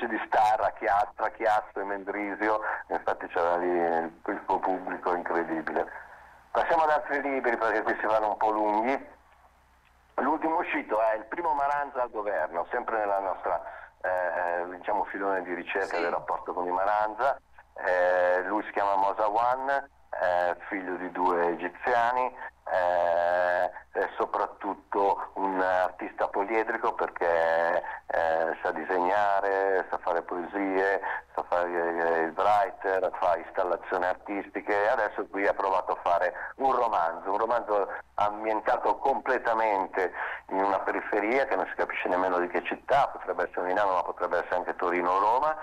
specie di star tra Chiasso e Mendrisio, infatti c'era lì il suo pubblico incredibile. Passiamo ad altri libri perché qui si vanno un po' lunghi. L'ultimo uscito è Il primo Maranza al governo, sempre nella nostra diciamo filone di ricerca del rapporto con i Maranza. Lui si chiama Mosa Wan, figlio di 2 egiziani, è soprattutto un artista poliedrico perché sa disegnare, sa fare poesie, sa fare il writer, fa installazioni artistiche e adesso qui ha provato a fare un romanzo ambientato completamente in una periferia che non si capisce nemmeno di che città, potrebbe essere Milano ma potrebbe essere anche Torino o Roma,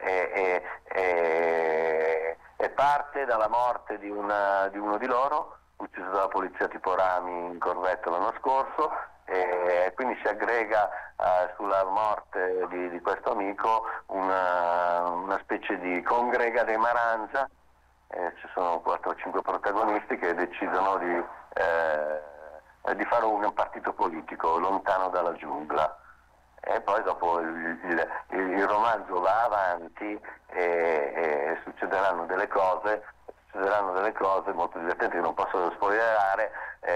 e parte dalla morte di uno di loro, ucciso dalla polizia tipo Rami in corvetto l'anno scorso, e quindi si aggrega sulla morte di questo amico una specie di congrega dei Maranza. Ci sono 4 o 5 protagonisti che decidono di fare un partito politico lontano dalla giungla. E poi dopo il romanzo va avanti e succederanno delle cose molto divertenti che non posso spoilerare,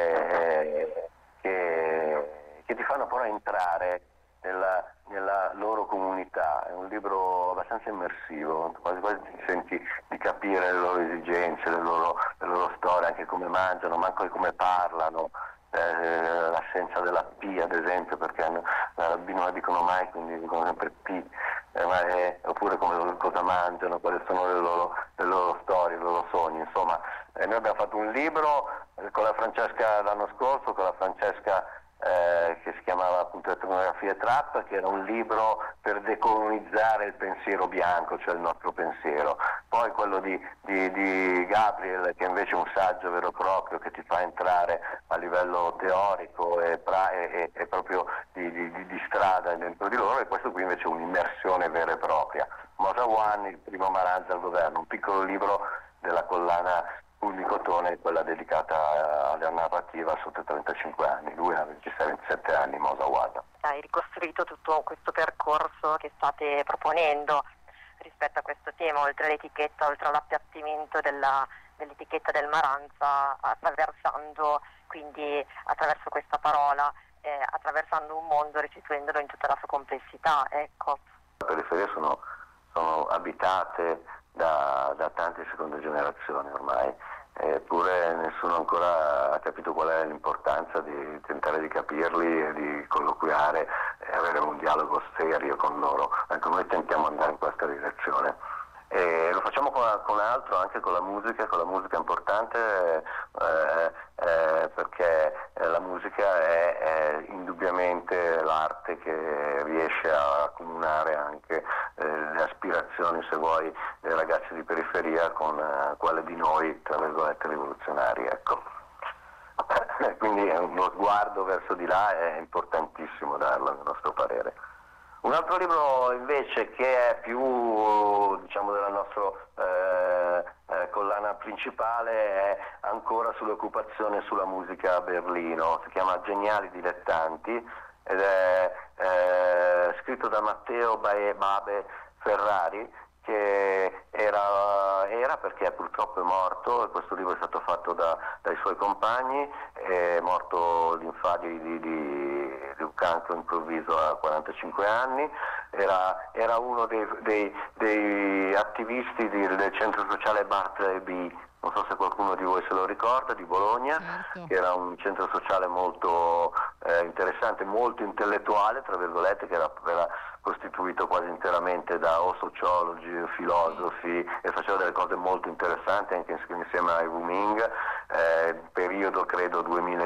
che ti fanno però entrare nella loro comunità. È un libro abbastanza immersivo, quasi ti senti di capire le loro esigenze, le loro storie, anche come mangiano, ma anche come parlano. L'assenza della P ad esempio, perché la B non la dicono mai, quindi dicono sempre P, oppure cosa mangiano, quali sono le loro storie, i loro sogni, insomma. Noi abbiamo fatto un libro con la Francesca l'anno scorso, con la Francesca che si chiamava appunto Etnografie Trap, che era un libro per decolonizzare il pensiero bianco, cioè il nostro pensiero. Poi quello di Gabriel, che invece è un saggio vero e proprio che ti fa entrare a livello teorico e proprio di strada dentro di loro, e questo qui invece è un'immersione vera e propria. Mosa One, Il primo Maranza al governo, un piccolo libro della collana Fulmicotone, quella dedicata alla narrativa sotto i 35 anni. Lui ha 26-27 anni, Mosa Wada. Hai ricostruito tutto questo percorso che state proponendo rispetto a questo tema, oltre all'etichetta, oltre all'appiattimento dell'etichetta del Maranza, attraversando quindi attraverso questa parola, attraversando un mondo, restituendolo in tutta la sua complessità, ecco. Le periferie sono abitate da tante seconde generazioni ormai, eppure nessuno ancora ha capito qual è l'importanza di tentare di capirli e di colloquiare e avere un dialogo serio con loro. Ecco, noi tentiamo di andare in questa direzione. E lo facciamo con altro, anche con la musica è importante, perché la musica è indubbiamente l'arte che riesce a accomunare anche le aspirazioni, se vuoi, dei ragazzi di periferia con quelle di noi, tra virgolette, rivoluzionari, ecco. Quindi uno sguardo verso di là è importantissimo darlo, a nostro parere. Un altro libro invece che è più, diciamo, della nostra collana principale è ancora sull'occupazione e sulla musica a Berlino, si chiama Geniali dilettanti ed è scritto da Matteo Babe Ferrari, che era perché purtroppo è morto, e questo libro è stato fatto dai suoi compagni, è morto di un cancro improvviso a 45 anni, era uno dei attivisti del centro sociale Bartleby B, non so se qualcuno di voi se lo ricorda, di Bologna, certo. Che era un centro sociale molto interessante, molto intellettuale, tra virgolette, che era costituito quasi interamente da sociologi, filosofi, e faceva delle cose molto interessanti anche insieme a Wu Ming, periodo credo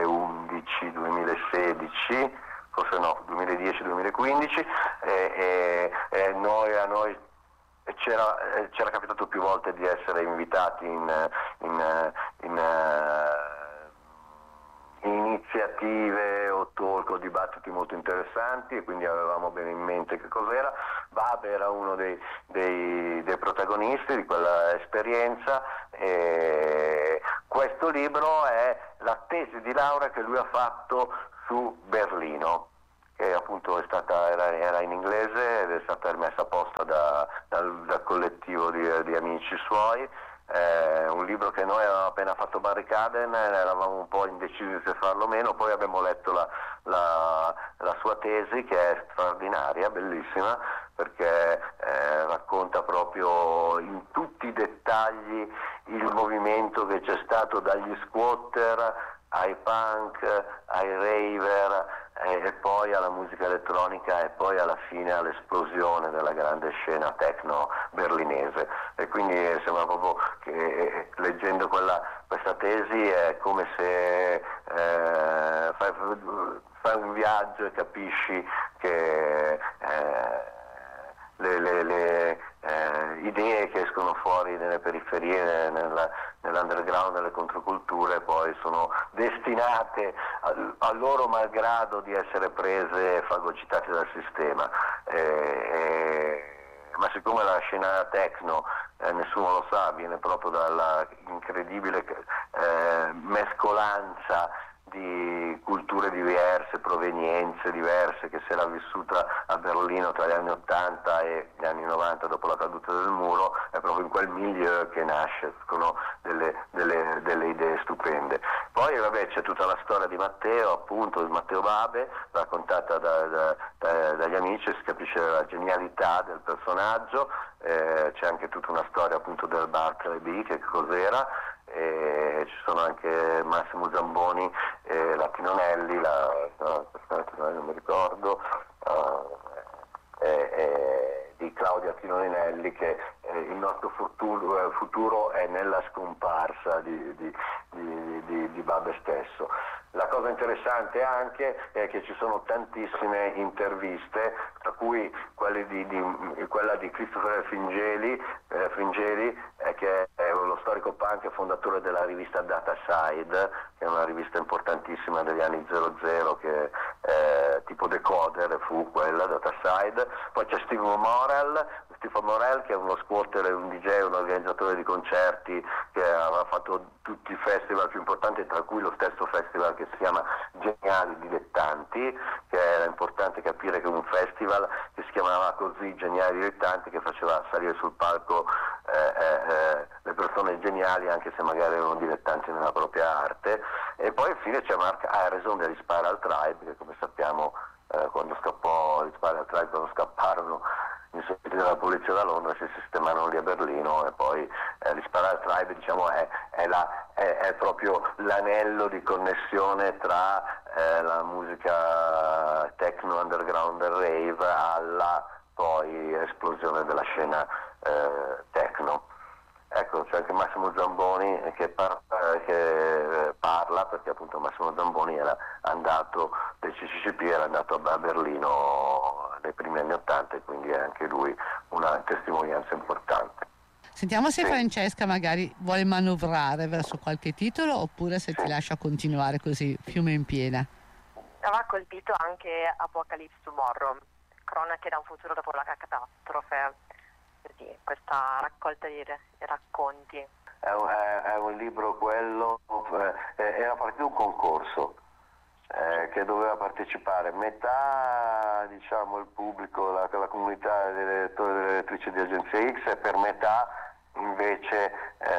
2011-2016, forse no, 2010-2015, a noi c'era capitato più volte di essere invitati in iniziative o talk o dibattiti molto interessanti, e quindi avevamo bene in mente che cos'era. Babe era uno dei protagonisti di quella esperienza, e questo libro è la tesi di laurea che lui ha fatto su Berlino, che appunto era in inglese ed è stata messa apposta collettivo di amici suoi. Un libro che noi avevamo appena fatto Barrikaden, eravamo un po' indecisi se farlo o meno, poi abbiamo letto la sua tesi, che è straordinaria, bellissima, perché racconta proprio in tutti i dettagli il movimento che c'è stato dagli squatter ai punk, ai raver, e poi alla musica elettronica, e poi alla fine all'esplosione della grande scena techno berlinese. E quindi sembra proprio che leggendo questa tesi è come se fai un viaggio e capisci che le idee che escono fuori nelle periferie, nell'underground, nelle controculture, poi sono destinate a loro malgrado di essere prese e fagocitate dal sistema. Ma siccome la scena techno, nessuno lo sa, viene proprio dalla incredibile mescolanza di culture diverse, provenienze diverse, che si era vissuta a Berlino tra gli anni 80 e gli anni 90 dopo la caduta del muro, è proprio in quel milieu che nascono delle idee stupende. Poi vabbè, c'è tutta la storia di Matteo, appunto, di Matteo Babe, raccontata dagli amici, si capisce la genialità del personaggio, c'è anche tutta una storia appunto del Bartleby, che cos'era, ci sono anche Massimo Zamboni, la Tinonelli, non mi ricordo, di Claudia Tinonelli, che il nostro futuro è nella scomparsa di Babe stesso. La cosa interessante anche è che ci sono tantissime interviste, tra cui quella di Christopher Fringeli, che è lo storico punk e fondatore della rivista Dataside, che è una rivista importantissima degli anni 00, che tipo Decoder fu quella, Dataside. Poi c'è Steve Morel, che è uno squatter, un DJ, un organizzatore di concerti, che aveva fatto tutti i festival più importanti, tra cui lo stesso festival che si chiama Geniali Dilettanti, che era importante capire che un festival che si chiamava così, Geniali Dilettanti, che faceva salire sul palco le persone geniali, anche se magari erano dilettanti nella propria arte. E poi infine c'è Mark Harrison degli Spiral Tribe, che come sappiamo quando scappò gli Spiral Tribe, quando scapparono inseguiti dalla polizia da Londra, si sistemarono lì a Berlino, e poi gli Spiral Tribe, diciamo, è proprio l'anello di connessione tra la musica techno, underground e rave alla poi esplosione della scena techno. Ecco, c'è anche Massimo Zamboni che parla, perché appunto Massimo Zamboni era andato del CCCP, era andato a Berlino nei primi anni '80, e quindi è anche lui una testimonianza importante. Sentiamo se Francesca magari vuole manovrare verso qualche titolo, oppure se ti lascia continuare così, fiume in piena. Aveva colpito anche Apocalypse Tomorrow, cronache da un futuro dopo la catastrofe. Così, questa raccolta di racconti. È un libro quello, era partito un concorso che doveva partecipare metà, diciamo, il pubblico, la comunità dei lettori e delle lettrici di Agenzia X, e per metà invece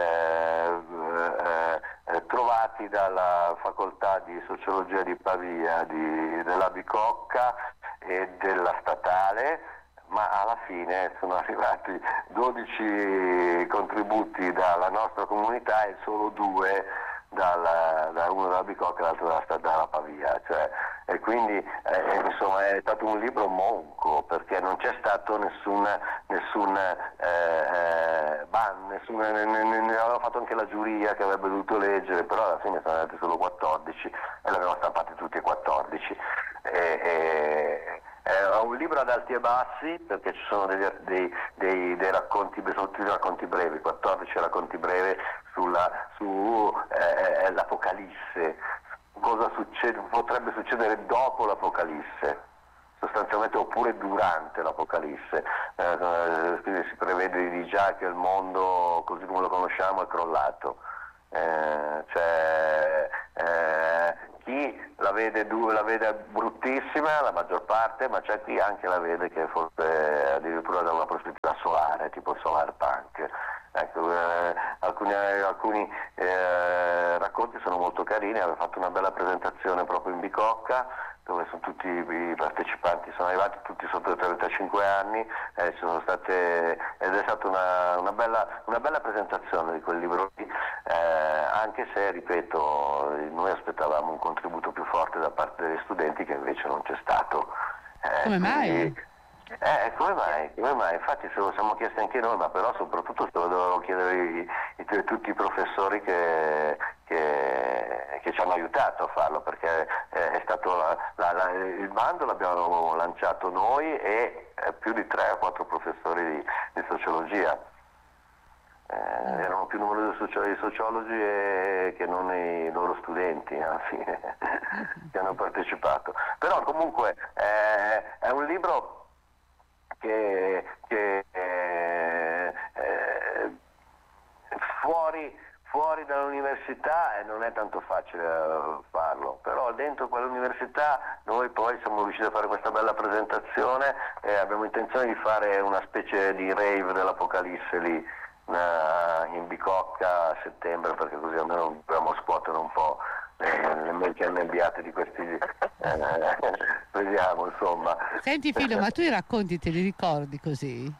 trovati dalla facoltà di sociologia di Pavia, della Bicocca e della Statale. Ma alla fine sono arrivati 12 contributi dalla nostra comunità e solo 2 uno dalla Bicocca e l'altro dalla Pavia, e quindi insomma è stato un libro monco, perché non c'è stato nessun ban, ne aveva fatto anche la giuria che avrebbe dovuto leggere, però alla fine sono andati solo 14 e l'abbiamo stampati tutti e 14. È un libro ad alti e bassi, perché ci sono dei racconti, sono tutti racconti brevi, 14 racconti brevi l'Apocalisse, cosa potrebbe succedere dopo l'Apocalisse, sostanzialmente, oppure durante l'Apocalisse. Quindi si prevede di già che il mondo, così come lo conosciamo, è crollato. Chi la vede bruttissima, la maggior parte, ma c'è chi anche la vede che forse addirittura da una prospettiva solare. particolare, tipo solar punk. Ecco, alcuni racconti sono molto carini. Aveva fatto una bella presentazione proprio in Bicocca, dove sono tutti i partecipanti, sono arrivati tutti sotto i 35 anni, ed è stata una bella presentazione di quel libro lì, anche se, ripeto, noi aspettavamo un contributo più forte da parte degli studenti, che invece non c'è stato. Come mai? Come mai? Infatti se lo siamo chiesti anche noi, ma però soprattutto se lo dovevo chiedere tutti i professori che ci hanno aiutato a farlo, perché è stato il bando l'abbiamo lanciato noi e più di 3 o 4 professori di sociologia. Erano più numerosi i sociologi che non i loro studenti alla fine che hanno partecipato. Però comunque è un libro che fuori dall'università non è tanto facile farlo, però dentro quell'università noi poi siamo riusciti a fare questa bella presentazione e abbiamo intenzione di fare una specie di rave dell'Apocalisse lì in Bicocca a settembre, perché così almeno dobbiamo scuotere un po' le menti annebbiate di questi vediamo, insomma. Senti Filo, ma tu i racconti te li ricordi così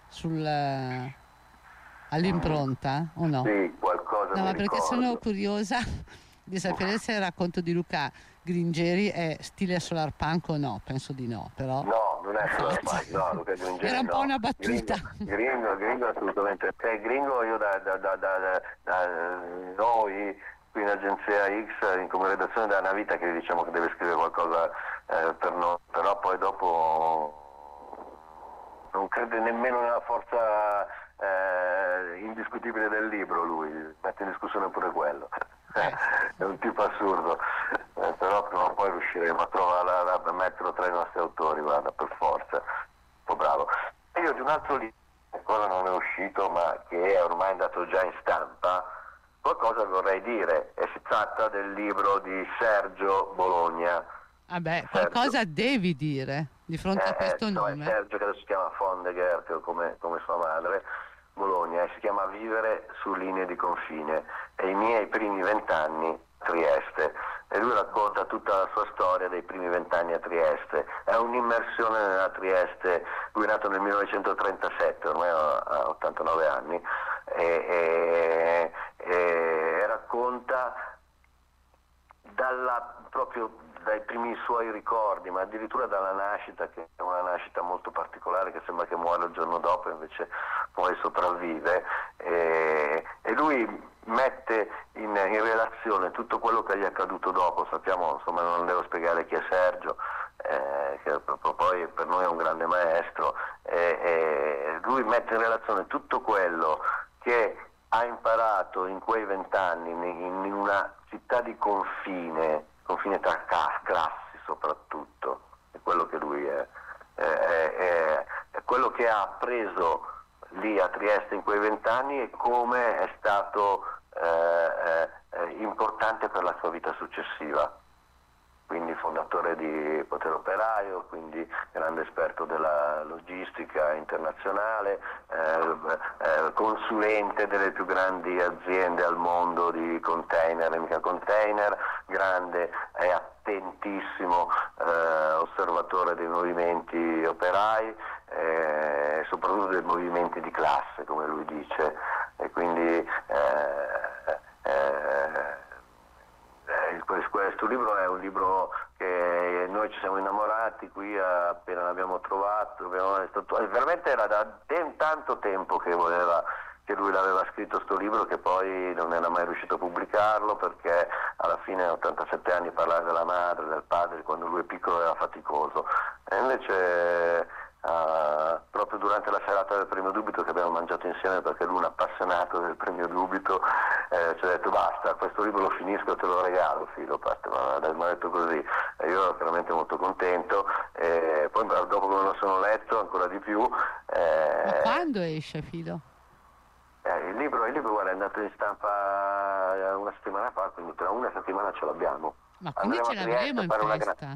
all'impronta o no? Sì, qualcosa No, mi ma perché ricordo. sono curiosa di sapere se il racconto di Luca Gringeri è stile solar punk o no. Penso di no, però. No, non è solar punk, no, Luca Gringeri Era un po' una battuta. Gringo assolutamente. Gringo io da noi qui in agenzia X, come redazione, da una vita che gli diciamo che deve scrivere qualcosa per noi, però poi dopo non crede nemmeno nella forza indiscutibile del libro, lui mette in discussione pure quello. È un tipo assurdo, però prima o poi riusciremo a trovare, a metterlo tra i nostri autori, guarda, per forza, un po' bravo. Io di un altro libro, ancora non è uscito, ma che è ormai andato già in stampa, qualcosa vorrei dire, e si tratta del libro di Sergio Bologna. Vabbè, qualcosa devi dire di fronte a questo nome. Sergio, che adesso si chiama Fondegger, come sua madre, Bologna, e si chiama Vivere su linee di confine, e i miei primi 20 anni a Trieste, e lui racconta tutta la sua storia dei primi 20 anni a Trieste. È un'immersione nella Trieste. Lui è nato nel 1937, ormai ha 89 anni, e racconta proprio dai primi suoi ricordi, ma addirittura dalla nascita, che è una nascita molto particolare, che sembra che muore il giorno dopo, invece poi sopravvive, e lui mette in relazione tutto quello che gli è accaduto dopo. Sappiamo, insomma, non devo spiegare chi è Sergio, che poi per noi è un grande maestro, e lui mette in relazione tutto quello che ha imparato in quei 20 anni in una città di confine tra classi soprattutto, è quello che lui è quello che ha appreso lì a Trieste in quei 20 anni, e come è stato importante per la sua vita successiva. Quindi fondatore di Potere Operaio, quindi grande esperto della logistica internazionale, consulente delle più grandi aziende al mondo di container e mica container, grande e attentissimo osservatore dei movimenti operai, soprattutto dei movimenti di classe, come lui dice, e quindi questo libro è un libro che noi ci siamo innamorati qui appena l'abbiamo trovato. Veramente era da tanto tempo che lui l'aveva scritto sto libro, che poi non era mai riuscito a pubblicarlo, perché alla fine a 87 anni parlare della madre, del padre quando lui è piccolo era faticoso, e invece proprio durante la serata del Premio Dubito, che abbiamo mangiato insieme, perché lui è un appassionato del Premio Dubito, ci ha detto: basta, questo libro lo finisco e te lo regalo, Filo, basta. Mi ha detto così, e io ero veramente molto contento, e poi dopo che me lo sono letto ancora di più. Ma quando esce, Filo? Il libro guarda, è andato in stampa una settimana fa, quindi tra una settimana ce l'abbiamo. Ma quindi ce l'avremo in festa?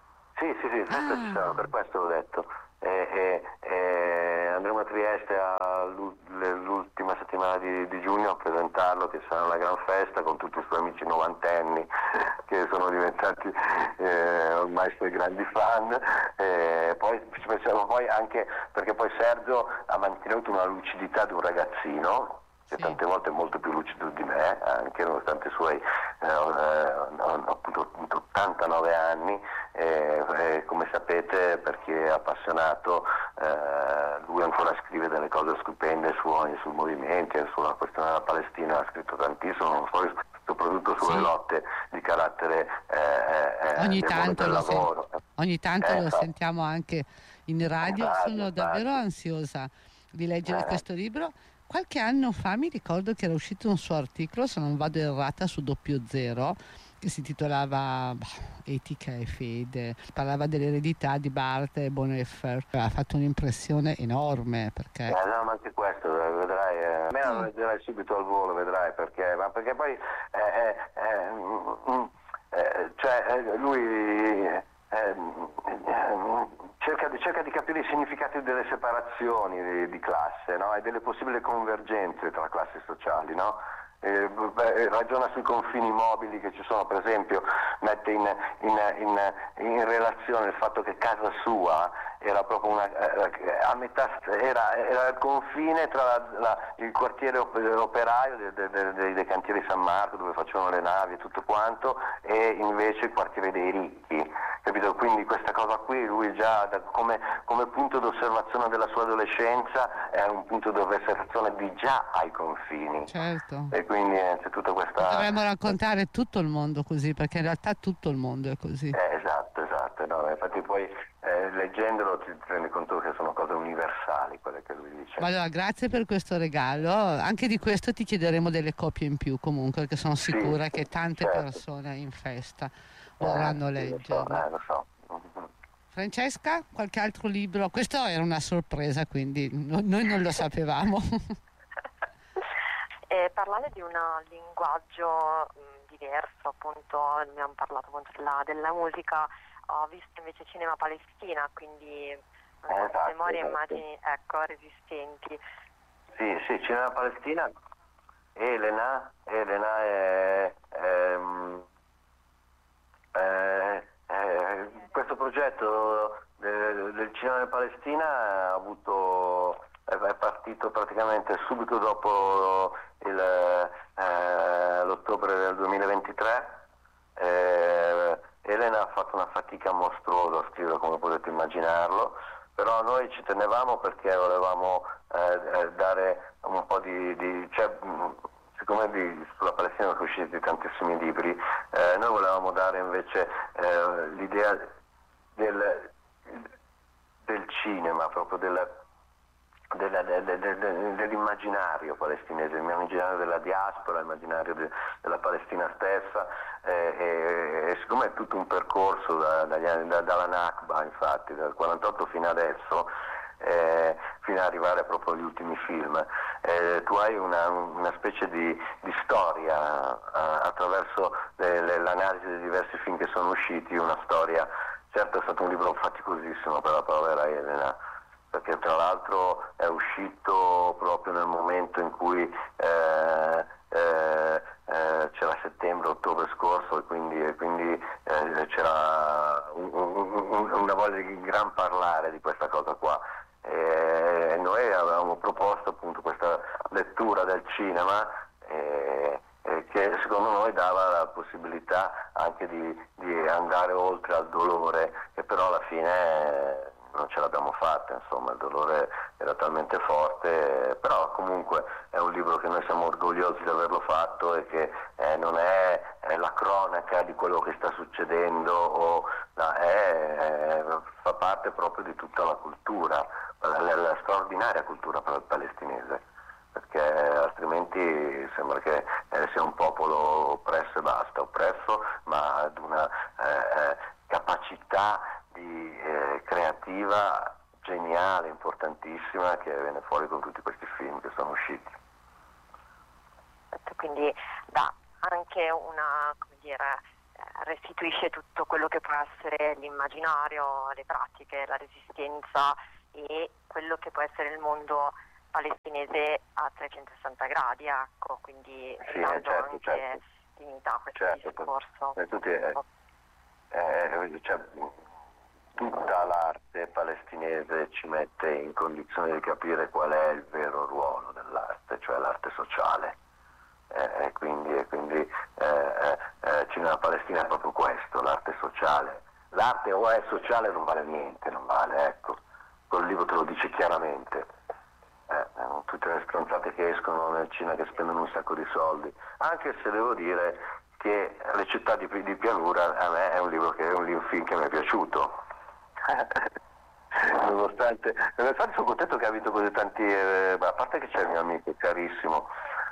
Sì, festa ci sarà, per questo l'ho detto. Andremo a Trieste a l'ultima settimana di giugno a presentarlo, che sarà una gran festa con tutti i suoi amici novantenni che sono diventati ormai suoi grandi fan. Poi ci pensiamo poi anche perché poi Sergio ha mantenuto una lucidità di un ragazzino che tante volte è molto più lucido di me, anche nonostante i suoi appunto 89 anni, come sapete, per chi è appassionato, lui ancora scrive delle cose stupende sui movimenti, sulla questione della Palestina, ha scritto tantissimo, soprattutto sulle lotte di carattere ogni del mondo tanto del lavoro. Ogni tanto lo sentiamo anche in radio. Sono davvero ansiosa di leggere questo libro. Qualche anno fa mi ricordo che era uscito un suo articolo, se non vado errata, su Doppio Zero, che si titolava Etica e fede, parlava dell'eredità di Barth e Bonhoeffer. Ha fatto un'impressione enorme perché... no, ma anche questo, vedrai, a me lo leggerai subito al volo, vedrai, perché poi lui cerca di capire i significati delle separazioni di classe, no? E delle possibili convergenze tra classi sociali, no? Ragiona sui confini mobili che ci sono, per esempio mette in relazione il fatto che casa sua era proprio a metà, era il confine tra il quartiere operaio dei cantieri San Marco, dove facevano le navi e tutto quanto, e invece il quartiere dei ricchi, capito? Quindi questa cosa qui lui già come punto d'osservazione della sua adolescenza è un punto di osservazione di già ai confini. Certo. E quindi c'è tutta questa... Dovremmo raccontare tutto il mondo così, perché in realtà tutto il mondo è così. Esatto, no? Infatti poi leggendolo ti rendi conto che sono cose universali quelle che lui dice. Ma allora, grazie per questo regalo, anche di questo ti chiederemo delle copie in più comunque, perché sono sicura che tante persone in festa vorranno leggerlo. Lo so. Francesca, qualche altro libro? Questo era una sorpresa, quindi noi non lo sapevamo. Parlando di un linguaggio diverso, appunto, abbiamo parlato appunto della musica, ho visto invece Cinema Palestina, quindi memorie e immagini, resistenti. Sì, Cinema Palestina. Elena questo progetto del Cinema in Palestina è partito praticamente subito dopo l'ottobre del 2023. Elena ha fatto una fatica mostruosa a scrivere, come potete immaginarlo, però noi ci tenevamo perché volevamo dare un po' siccome sulla Palestina sono usciti tantissimi libri, noi volevamo dare invece l'idea del cinema, proprio dell'immaginario palestinese, l'immaginario della diaspora, l'immaginario della Palestina stessa, e siccome è tutto un percorso dalla Nakba, infatti, dal 48 fino adesso, fino ad arrivare proprio agli ultimi film, tu hai una specie di storia attraverso l'analisi dei diversi film che sono usciti, una storia. Certo è stato un libro faticosissimo per la povera Elena, perché tra l'altro è uscito proprio nel momento in cui c'era settembre-ottobre scorso, e quindi c'era una voglia di gran parlare di questa cosa qua. E noi avevamo proposto appunto questa lettura del cinema che secondo noi dava la possibilità anche di andare oltre al dolore, che però alla fine non ce l'abbiamo fatta, insomma, il dolore era talmente forte, però comunque è un libro che noi siamo orgogliosi di averlo fatto e che non è la cronaca di quello che sta succedendo, fa parte proprio di tutta la cultura, la straordinaria cultura palestinese, perché altrimenti sembra che sia un popolo oppresso e basta, oppresso, ma ad una capacità creativa geniale, importantissima, che viene fuori con tutti questi film che sono usciti. Quindi dà anche restituisce tutto quello che può essere l'immaginario, le pratiche, la resistenza e quello che può essere il mondo palestinese a 360 gradi, ecco, quindi sì, dando certo, anche certo. dignità a questo Certo, discorso. Cioè, tutta l'arte palestinese ci mette in condizione di capire qual è il vero ruolo dell'arte, cioè l'arte sociale. E quindi Cinema Palestina è proprio questo, l'arte sociale. L'arte o è sociale o non vale niente, non vale, ecco. Quel libro te lo dice chiaramente. Tutte le stronzate che escono nel cinema, che spendono un sacco di soldi, anche se devo dire che Le città di pianura a me è un libro che è un film che mi è piaciuto. nonostante sono contento che ha vinto così tanti, a parte che c'è il mio amico carissimo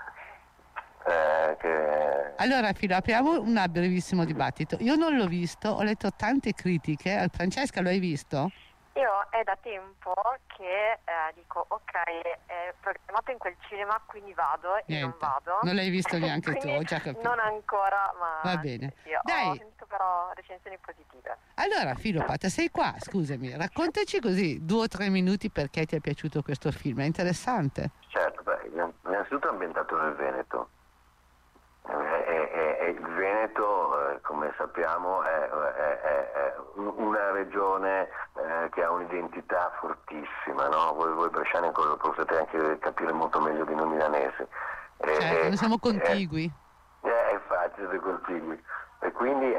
che... Allora Filo, apriamo un brevissimo dibattito. Io non l'ho visto, ho letto tante critiche. Francesca, lo hai visto? Io è da tempo che dico ok, è programmato in quel cinema, quindi vado e Niente, non vado. non l'hai visto neanche tu, ho già capito. Non ancora, ma va bene. Sì, Dai. Ho sentito però recensioni positive. Allora Filo Pata, sei qua, scusami, raccontaci così 2 o 3 minuti perché ti è piaciuto questo film, è interessante. Certo, innanzitutto è ambientato nel Veneto. E il Veneto, come sappiamo, è una regione che ha un'identità fortissima, no? Voi bresciani potete anche capire molto meglio di noi milanesi. Certo, noi siamo contigui. Infatti, siete contigui. E quindi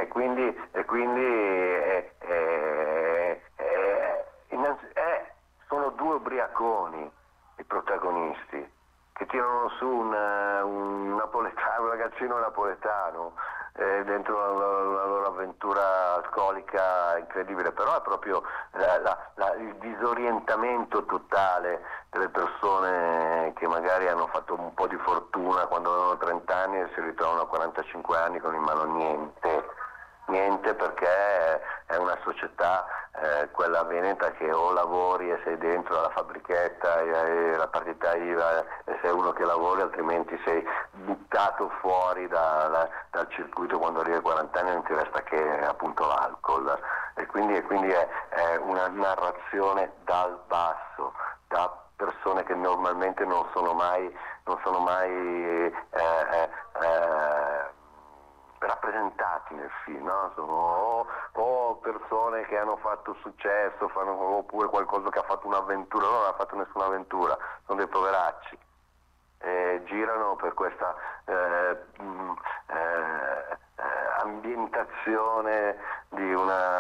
sono 2 ubriaconi i protagonisti, che tirano su un napoletano, un ragazzino napoletano dentro la loro avventura alcolica incredibile, però è proprio il disorientamento totale delle persone che magari hanno fatto un po' di fortuna quando avevano 30 anni e si ritrovano a 45 anni con in mano niente perché è una società, quella veneta, che o lavori e sei dentro alla fabbrichetta e la partita IVA e sei uno che lavori, altrimenti sei buttato fuori dal circuito quando arrivi ai 40 anni e non ti resta che appunto l'alcol. E quindi è una narrazione dal basso, da persone che normalmente non sono mai rappresentati nel film, no? Sono o persone che hanno fatto successo, oppure qualcosa che ha fatto un'avventura, non ha fatto nessuna avventura, sono dei poveracci. Girano per questa ambientazione di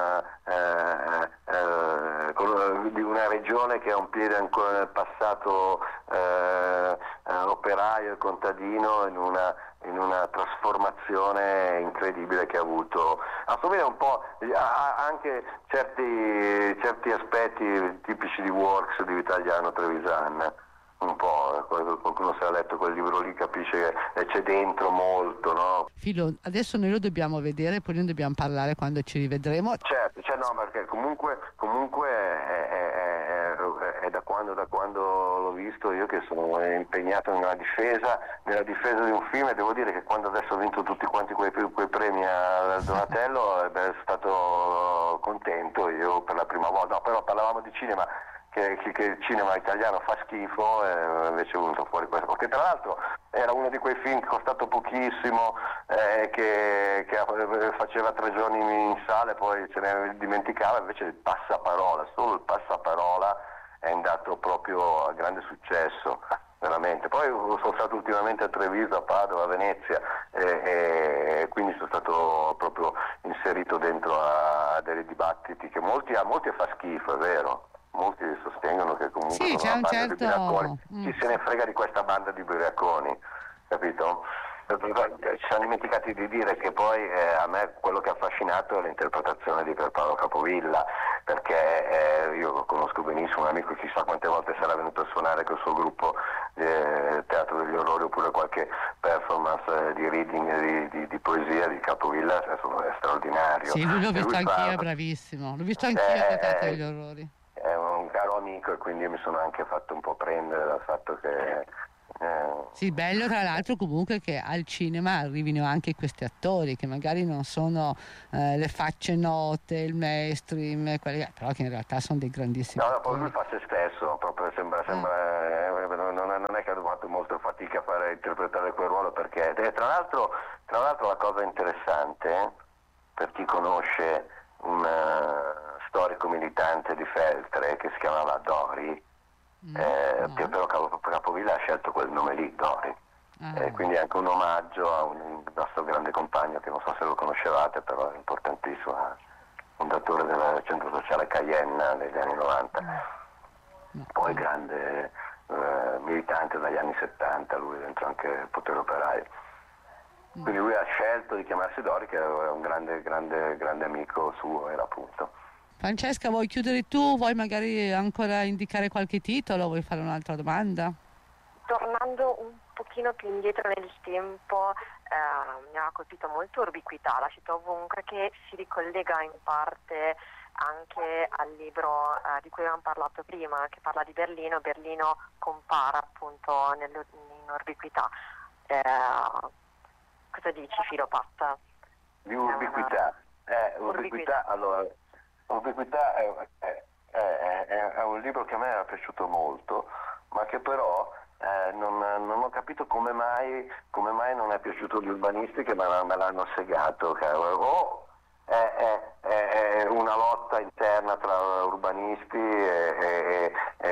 una regione che ha un piede ancora nel passato operaio e contadino, in una trasformazione incredibile che ha avuto. Assomiglia un po' anche certi aspetti tipici di Works di Vitaliano Trevisan. Un po', qualcuno se ha letto quel libro lì capisce che c'è dentro molto, no? Filo, adesso noi lo dobbiamo vedere, poi ne dobbiamo parlare quando ci rivedremo. Certo, no, perché comunque è da quando l'ho visto io che sono impegnato nella difesa di un film, e devo dire che quando adesso ho vinto tutti quanti quei premi a Donatello sono stato contento io per la prima volta. No, però parlavamo di cinema, che il cinema italiano fa schifo, e invece è venuto fuori questo, perché tra l'altro era uno di quei film costato pochissimo, che faceva 3 giorni in sala e poi se ne dimenticava, invece il passaparola, solo il passaparola è andato proprio a grande successo, veramente. Poi sono stato ultimamente a Treviso, a Padova, a Venezia, e quindi sono stato proprio inserito dentro a dei dibattiti che a molti fa schifo, è vero. Molti sostengono che comunque sì, sono una banda certo... di ubriaconi. Chi se ne frega di questa banda di ubriaconi, capito? Ci siamo dimenticati di dire che poi a me quello che ha affascinato è l'interpretazione di Pierpaolo Capovilla, perché io lo conosco benissimo, un amico, chissà quante volte sarà venuto a suonare col suo gruppo Teatro degli Orrori, oppure qualche performance di reading di poesia di Capovilla, è straordinario. Sì, lui l'ho visto anch'io, è bravissimo, l'ho visto anch'io a Teatro degli Orrori. È un caro amico, e quindi mi sono anche fatto un po' prendere dal fatto che... Sì, bello tra l'altro comunque che al cinema arrivino anche questi attori che magari non sono le facce note, il mainstream, però che in realtà sono dei grandissimi no, attori. poi lui fa se stesso, proprio sembra interpretare quel ruolo, perché tra l'altro la cosa interessante, per chi conosce un storico militante di Feltre che si chiamava Dori, che però Capovilla ha scelto quel nome lì, Dori. Quindi è anche un omaggio a un nostro grande compagno che non so se lo conoscevate, però è importantissimo, fondatore del centro sociale Cayenne negli anni 90, poi grande militante dagli anni 70, lui dentro anche il potere operaio. Quindi lui ha scelto di chiamarsi Dori, che è un grande amico suo, era appunto. Francesca, vuoi chiudere tu? Vuoi magari ancora indicare qualche titolo? Vuoi fare un'altra domanda? Tornando un pochino più indietro nel tempo, mi ha colpito molto Ubiquità, la cito ovunque, che si ricollega in parte anche al libro di cui avevamo parlato prima, che parla di Berlino. Berlino compara appunto in Ubiquità. Cosa dici, Filopatta? Di Ubiquità? Ubiquità, allora, Ubiquità è un libro che a me è piaciuto molto, ma che però non ho capito come mai non è piaciuto agli urbanisti, che me l'hanno segato. È una lotta interna tra urbanisti e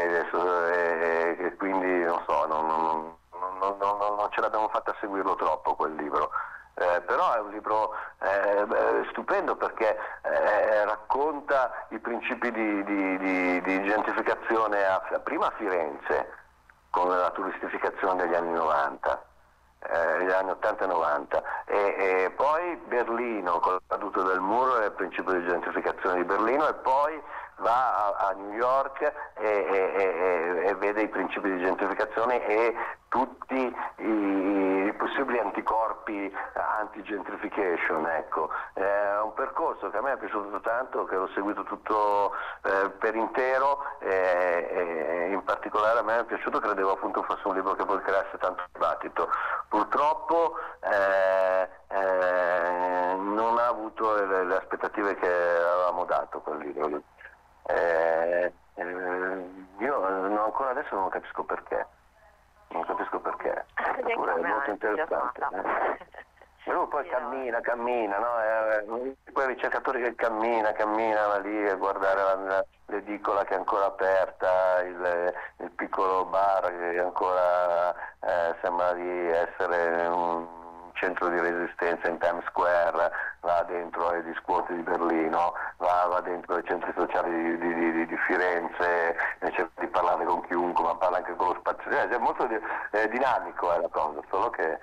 quindi non so, non ce l'abbiamo fatta a seguirlo troppo quel libro. Però è un libro stupendo, perché racconta i principi di gentrificazione prima a Firenze, con la turistificazione degli anni 90, negli anni 80 e 90, e poi Berlino con la caduta del muro e il principio di gentrificazione di Berlino, e poi va a New York e vede i principi di gentrificazione e tutti i possibili anticorpi anti-gentrification, ecco. È un percorso che a me è piaciuto tanto, che l'ho seguito tutto per intero, e in particolare a me è piaciuto, credevo appunto fosse un libro che poi creasse tanto dibattito. Purtroppo non ha avuto le aspettative che avevamo dato quel libro lì. Io ancora adesso non capisco perché. Eppure è molto interessante. E lui poi cammina, no? Quei ricercatori che cammina lì a guardare l'edicola che è ancora aperta, il piccolo bar che ancora sembra di essere un centro di resistenza in Times Square, va dentro ai discuoti di Berlino, va dentro ai centri sociali di Firenze, cerca di parlare con chiunque, ma parla anche con lo spazio. È molto dinamico la cosa, solo che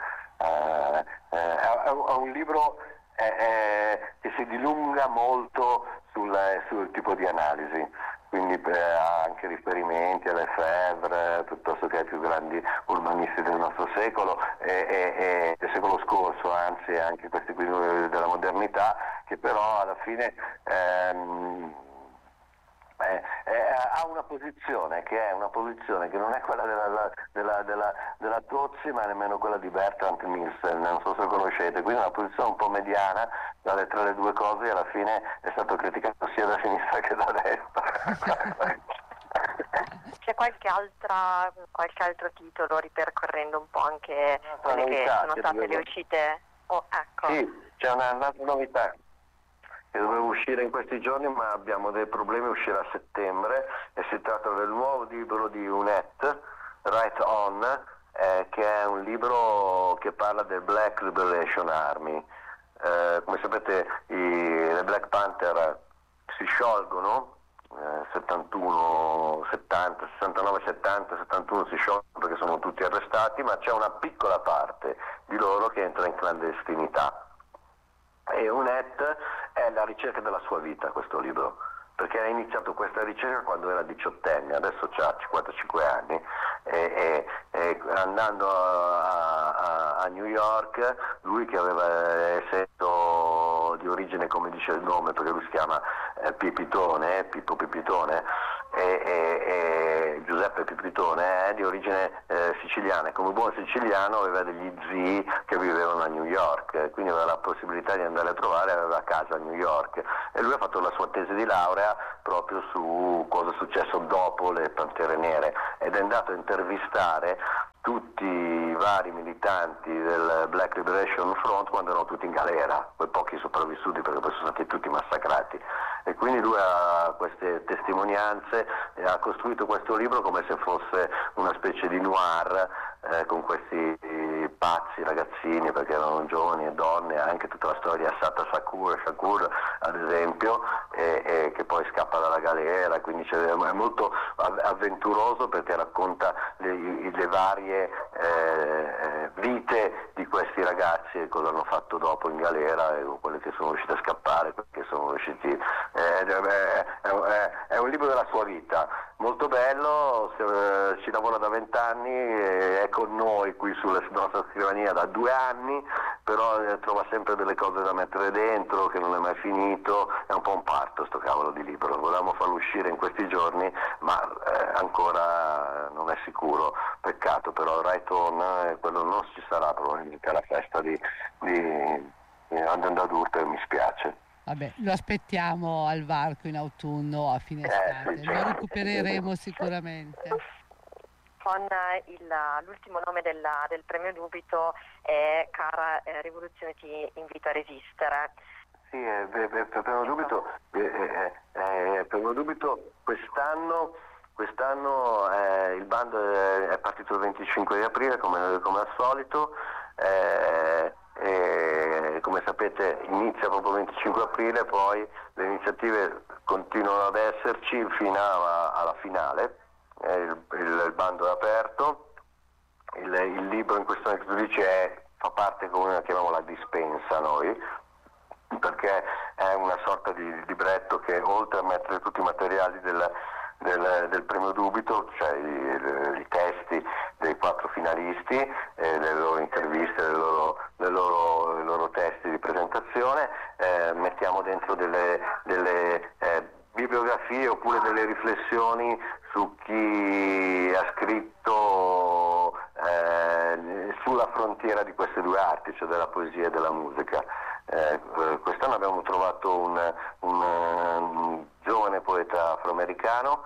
è un libro che si dilunga molto sul tipo di analisi, quindi ha anche riferimenti alle Lefebvre, piuttosto che ai più grandi urbanisti del nostro secolo e del secolo scorso, anzi anche questi qui della modernità, che però alla fine ha una posizione che non è quella della Tozzi, ma nemmeno quella di Bertrand Nielsen, non so se lo conoscete, quindi è una posizione un po' mediana tra le due cose, e alla fine è stato criticato sia da sinistra che da destra. C'è qualche altro titolo, ripercorrendo un po' anche quelle che sono state le uscite? Ecco. Sì, c'è un'altra novità che doveva uscire in questi giorni, ma abbiamo dei problemi, uscirà a settembre, e si tratta del nuovo libro di Unette, Right On, che è un libro che parla del Black Liberation Army. Come sapete le Black Panther si sciolgono, 71, 70, 69, 70, 71 si sciolgono perché sono tutti arrestati, ma c'è una piccola parte di loro che entra in clandestinità. E Unette è la ricerca della sua vita, questo libro, perché ha iniziato questa ricerca quando era 18enne, adesso ha 55 anni, e andando a New York, lui che aveva essendo di origine, come dice il nome, perché lui si chiama Pippo Pipitone, e Giuseppe Pipitone è di origine siciliana, e come buon siciliano aveva degli zii che vivevano a New York, quindi aveva la possibilità di andare a trovare, aveva casa a New York, e lui ha fatto la sua tesi di laurea proprio su cosa è successo dopo le Pantere Nere, ed è andato a intervistare tutti i vari vari militanti del Black Liberation Front quando erano tutti in galera, quei pochi sopravvissuti perché poi sono stati tutti massacrati. E quindi lui ha queste testimonianze e ha costruito questo libro come se fosse una specie di noir, con questi pazzi ragazzini, perché erano giovani e donne, anche tutta la storia di Assata Shakur ad esempio, che poi scappa dalla galera, quindi è molto avventuroso perché racconta le varie vite di questi ragazzi e cosa hanno fatto dopo in galera, e quelli che sono riusciti a scappare, perché sono riusciti. È un libro della sua vita, molto bello, ci lavora da 20 anni, è con noi qui sulla nostra scrivania da 2 anni, però trova sempre delle cose da mettere dentro, che non è mai finito, è un po' un parto sto cavolo di libro, volevamo farlo uscire in questi giorni, ma ancora non è sicuro, peccato, però Right On, quello non ci sarà probabilmente alla festa di Andando ad Urte, e mi spiace. Vabbè, lo aspettiamo al varco in autunno, a fine estate, sì, lo recupereremo sicuramente. Con l'ultimo nome del premio Dubito è Cara, rivoluzione ti invito a resistere. Sì, premio Dubito quest'anno il bando è partito il 25 di aprile come al solito, e come sapete inizia proprio il 25 aprile, poi le iniziative continuano ad esserci fino alla finale, il bando è aperto, il libro in questione che tu dici fa parte, come la chiamiamo, la dispensa noi, perché è una sorta di libretto che, oltre a mettere tutti i materiali del premio Dubito, cioè i testi dei 4 finalisti, le loro interviste, le loro testi di presentazione, mettiamo dentro delle bibliografie oppure delle riflessioni su chi ha scritto sulla frontiera di queste 2 arti, cioè della poesia e della musica. Quest'anno abbiamo trovato un giovane poeta afroamericano,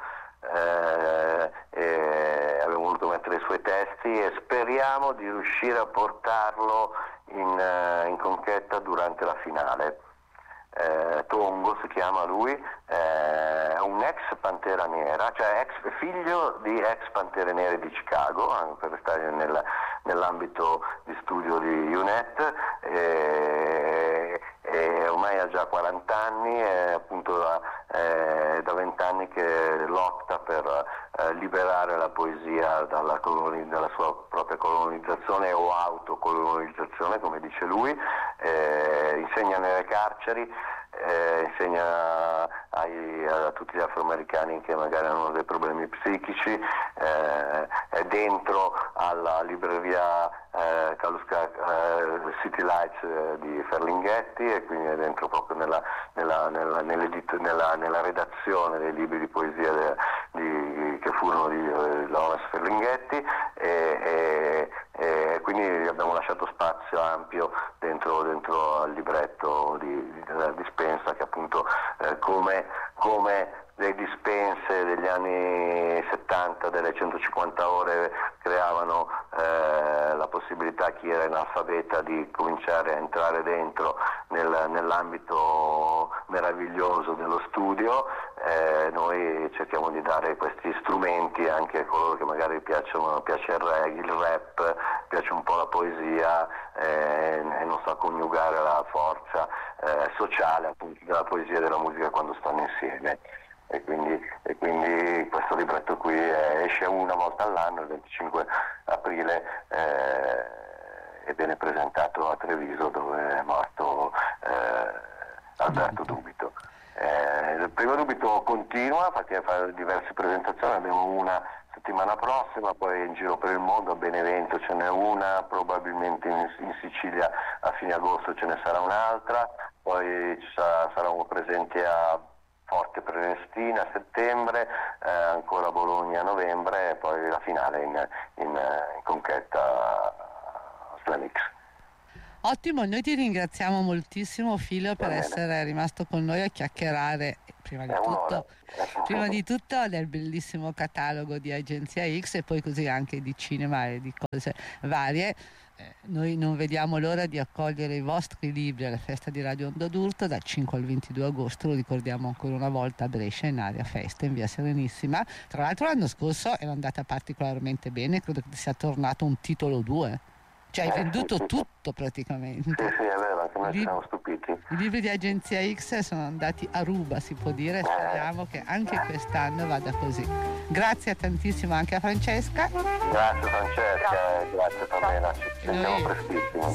e abbiamo voluto mettere i suoi testi e speriamo di riuscire a portarlo in conchetta durante la finale. Tongo si chiama lui, è un ex Pantera Nera, cioè figlio di ex Pantere Nere di Chicago, anche per stare nell'ambito di studio di UNET, e ormai ha già 40 anni, e appunto da 20 anni che lotta per liberare la poesia dalla sua propria colonizzazione o autocolonizzazione, come dice lui, insegna nelle carceri, insegna a tutti gli afroamericani che magari hanno dei problemi psichici, è dentro alla libreria City Lights di Ferlinghetti, e quindi è dentro proprio nella redazione dei libri di poesia che furono di Lawrence Ferlinghetti, e quindi abbiamo lasciato spazio ampio dentro al libretto della dispensa, che appunto come le dispense degli anni 70 delle 150 ore creavano la possibilità a chi era analfabeta di cominciare a entrare dentro nell'ambito meraviglioso dello studio, noi cerchiamo di dare questi strumenti anche a coloro che magari piace il reggae, il rap, piace un po' la poesia, e non sa coniugare la forza sociale appunto della poesia e della musica quando stanno insieme. E quindi questo libretto qui esce una volta all'anno, il 25 aprile, e viene presentato a Treviso, dove è morto Alberto Dubito. Il primo Dubito continua, perché fa diverse presentazioni, abbiamo una settimana prossima, poi in giro per il mondo, a Benevento ce n'è una, probabilmente in Sicilia a fine agosto ce ne sarà un'altra, poi saremo presenti a Forte Prenestina a settembre, ancora a Bologna a novembre, e poi la finale in conchetta Slamix. Ottimo, noi ti ringraziamo moltissimo, Filio, per essere rimasto con noi a chiacchierare prima di tutto nel bellissimo catalogo di Agenzia X e poi così anche di cinema e di cose varie. Noi non vediamo l'ora di accogliere i vostri libri alla festa di Radio Onda d'Urto dal 5 al 22 agosto, lo ricordiamo ancora una volta, a Brescia in area Festa in via Serenissima. Tra l'altro l'anno scorso era andata particolarmente bene, credo che sia tornato un titolo 2, cioè hai venduto tutto praticamente. Sì, è vero, anche noi ci siamo stupiti. I libri di Agenzia X sono andati a ruba, si può dire, speriamo che anche quest'anno vada così. Grazie tantissimo anche a Francesca. Grazie Francesca, grazie Pamela, ci sentiamo prestissimo.